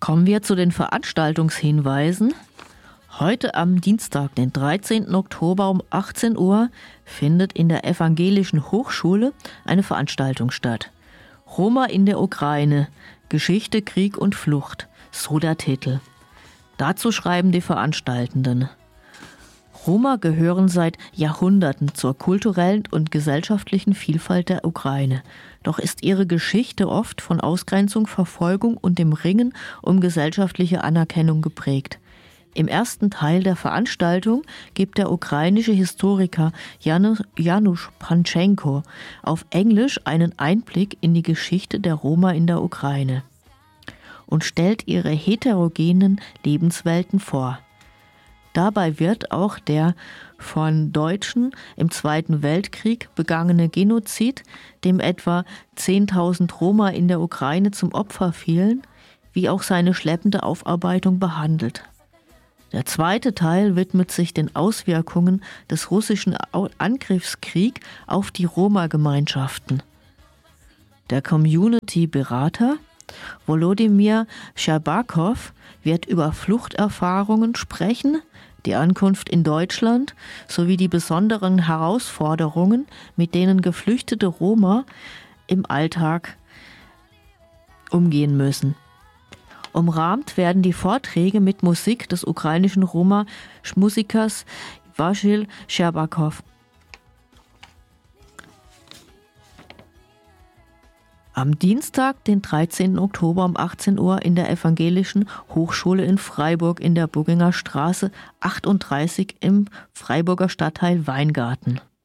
Kommen wir zu den Veranstaltungshinweisen. Heute am Dienstag, den 13. Oktober um 18 Uhr, findet in der Evangelischen Hochschule eine Veranstaltung statt. Roma in der Ukraine – Geschichte, Krieg und Flucht, so der Titel. Dazu schreiben die Veranstaltenden: Roma gehören seit Jahrhunderten zur kulturellen und gesellschaftlichen Vielfalt der Ukraine. Doch ist ihre Geschichte oft von Ausgrenzung, Verfolgung und dem Ringen um gesellschaftliche Anerkennung geprägt. Im ersten Teil der Veranstaltung gibt der ukrainische Historiker Janusz Panchenko auf Englisch einen Einblick in die Geschichte der Roma in der Ukraine und stellt ihre heterogenen Lebenswelten vor. Dabei wird auch der von Deutschen im Zweiten Weltkrieg begangene Genozid, dem etwa 10.000 Roma in der Ukraine zum Opfer fielen, wie auch seine schleppende Aufarbeitung behandelt. Der zweite Teil widmet sich den Auswirkungen des russischen Angriffskriegs auf die Roma-Gemeinschaften. Der Community-Berater Volodymyr Scherbakow wird über Fluchterfahrungen sprechen, die Ankunft in Deutschland sowie die besonderen Herausforderungen, mit denen geflüchtete Roma im Alltag umgehen müssen. Umrahmt werden die Vorträge mit Musik des ukrainischen Roma-Musikers Wasyl Scherbakow. Am Dienstag, den 13. Oktober um 18 Uhr in der Evangelischen Hochschule in Freiburg in der Bugginger Straße 38 im Freiburger Stadtteil Weingarten.